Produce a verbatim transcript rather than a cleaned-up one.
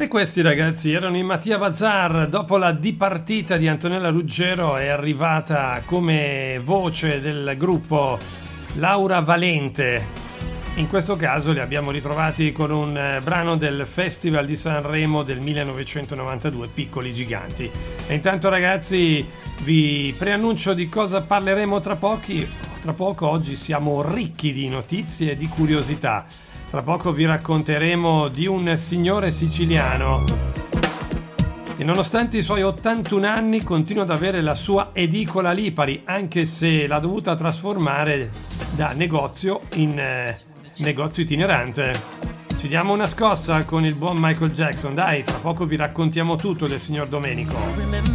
E questi ragazzi erano i Mattia Bazar. Dopo la dipartita di Antonella Ruggero è arrivata come voce del gruppo Laura Valente. In questo caso li abbiamo ritrovati con un brano del Festival di Sanremo del millenovecentonovantadue, Piccoli Giganti. E intanto ragazzi vi preannuncio di cosa parleremo tra pochi. Tra poco, oggi siamo ricchi di notizie e di curiosità. Tra poco vi racconteremo di un signore siciliano e nonostante i suoi ottantuno anni continua ad avere la sua edicola Lipari, anche se l'ha dovuta trasformare da negozio in eh, negozio itinerante. Ci diamo una scossa con il buon Michael Jackson, dai, tra poco vi raccontiamo tutto del signor Domenico.